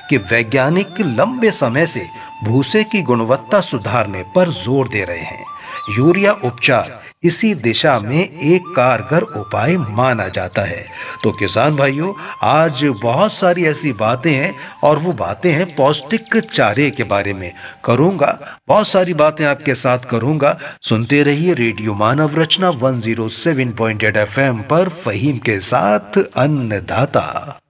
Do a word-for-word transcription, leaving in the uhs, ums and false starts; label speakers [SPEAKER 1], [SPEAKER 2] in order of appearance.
[SPEAKER 1] कि वैज्ञानिक लंबे समय से भूसे की गुणवत्ता सुधारने पर जोर दे रहे हैं। यूरिया उपचार इसी दिशा में एक कारगर उपाय माना जाता है। तो किसान भाइयों, आज बहुत सारी ऐसी बातें हैं और वो बातें हैं पौष्टिक चारे के बारे में करूंगा। बहुत सारी बातें आपके साथ करूंगा। सुनते रहिए रेडियो मानव रचना एक सौ सात पॉइंट आठ एफ एम पर फहीम के साथ अन्नदाता।